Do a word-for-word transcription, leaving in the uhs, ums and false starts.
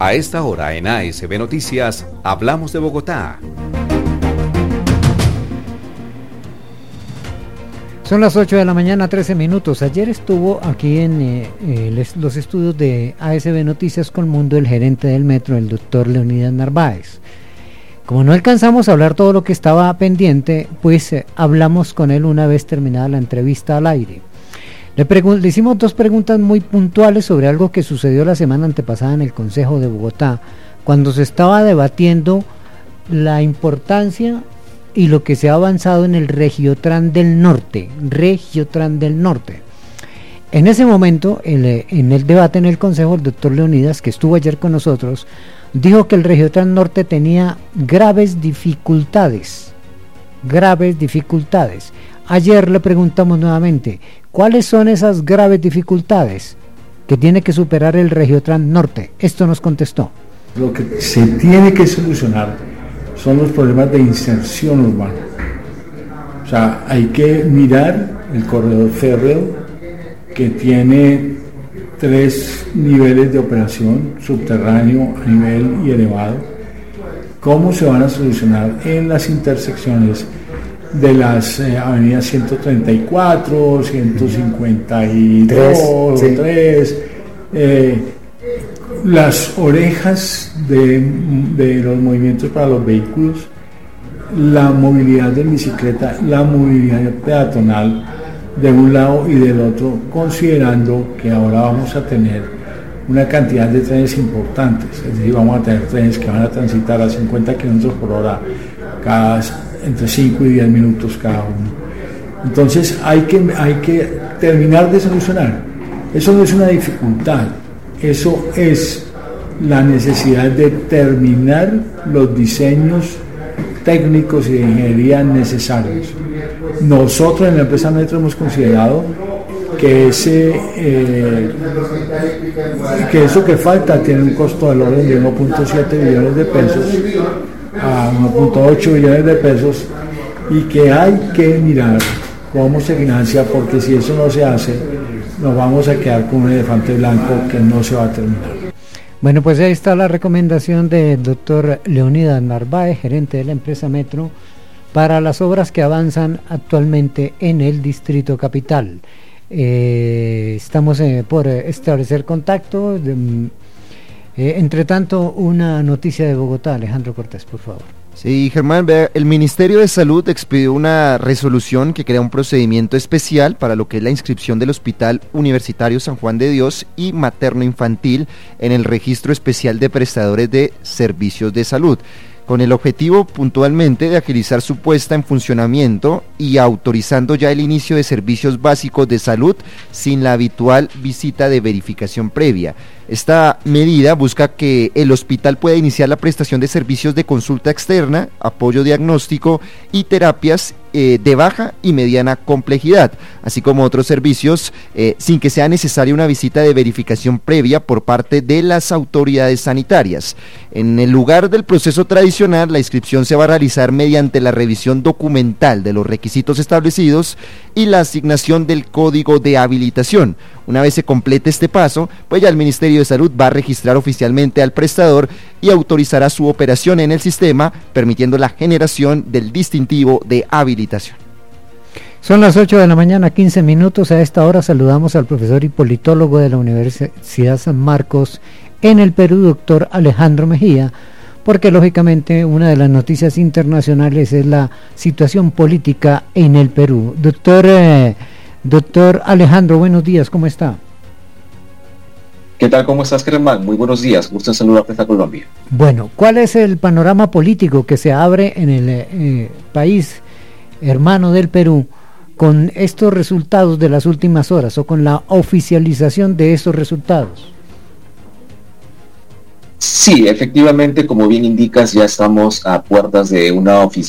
A esta hora en A S B Noticias, hablamos de Bogotá. Son las ocho de la mañana, trece minutos. Ayer estuvo aquí en eh, eh, les, los estudios de A S B Noticias Colmundo el gerente del metro, el doctor Leonidas Narváez. Como no alcanzamos a hablar todo lo que estaba pendiente, pues eh, hablamos con él una vez terminada la entrevista al aire. Le, pregun- le hicimos dos preguntas muy puntuales sobre algo que sucedió la semana antepasada en el Consejo de Bogotá, cuando se estaba debatiendo la importancia y lo que se ha avanzado en el Regiotran del Norte, Regiotran del Norte. En ese momento, el, en el debate en el Consejo, el doctor Leonidas, que estuvo ayer con nosotros, dijo que el Regiotran Norte tenía graves dificultades, graves dificultades. Ayer le preguntamos nuevamente, ¿cuáles son esas graves dificultades que tiene que superar el Regiotran Norte? Esto nos contestó. Lo que se tiene que solucionar son los problemas de inserción urbana. O sea, hay que mirar el corredor férreo que tiene tres niveles de operación, subterráneo, a nivel y elevado. ¿Cómo se van a solucionar en las intersecciones de las eh, avenidas ciento treinta y cuatro, ciento cincuenta y dos, sí. tres, eh, las orejas de, de los movimientos para los vehículos, la movilidad de bicicleta, la movilidad peatonal de un lado y del otro, considerando que ahora vamos a tener una cantidad de trenes importantes, es decir, vamos a tener trenes que van a transitar a cincuenta kilómetros por hora cada entre cinco y diez minutos cada uno. Entonces hay que, hay que terminar de solucionar. Eso no es una dificultad, eso es la necesidad de terminar los diseños técnicos y de ingeniería necesarios. Nosotros en la empresa Metro hemos considerado que ese eh, que eso que falta tiene un costo del orden de uno punto siete billones de pesos a uno punto ocho billones de pesos, y que hay que mirar cómo se financia, porque si eso no se hace nos vamos a quedar con un elefante blanco que no se va a terminar. Bueno, pues ahí está la recomendación del doctor Leonidas Narváez, gerente de la empresa Metro, para las obras que avanzan actualmente en el Distrito Capital. Eh, estamos eh, por establecer contacto. De, Eh, entre tanto, una noticia de Bogotá, Alejandro Cortés, por favor. Sí, Germán, el Ministerio de Salud expidió una resolución que crea un procedimiento especial para lo que es la inscripción del Hospital Universitario San Juan de Dios y Materno Infantil en el Registro Especial de Prestadores de Servicios de Salud, con el objetivo puntualmente de agilizar su puesta en funcionamiento y autorizando ya el inicio de servicios básicos de salud sin la habitual visita de verificación previa. Esta medida busca que el hospital pueda iniciar la prestación de servicios de consulta externa, apoyo diagnóstico y terapias eh, de baja y mediana complejidad, así como otros servicios eh, sin que sea necesaria una visita de verificación previa por parte de las autoridades sanitarias. En el lugar del proceso tradicional, la inscripción se va a realizar mediante la revisión documental de los requisitos establecidos y la asignación del código de habilitación. Una vez se complete este paso, pues ya el Ministerio de Salud va a registrar oficialmente al prestador y autorizará su operación en el sistema, permitiendo la generación del distintivo de habilitación. Son las ocho de la mañana, quince minutos. A esta hora saludamos al profesor y politólogo de la Universidad San Marcos en el Perú, doctor Alejandro Mejía, porque lógicamente una de las noticias internacionales es la situación política en el Perú. Doctor eh, Doctor Alejandro, buenos días, ¿cómo está? ¿Qué tal? ¿Cómo estás, Germán? Muy buenos días, gusto en saludarte desde Colombia. Bueno, ¿cuál es el panorama político que se abre en el eh, país hermano del Perú con estos resultados de las últimas horas o con la oficialización de estos resultados? Sí, efectivamente, como bien indicas, ya estamos a puertas de una oficialización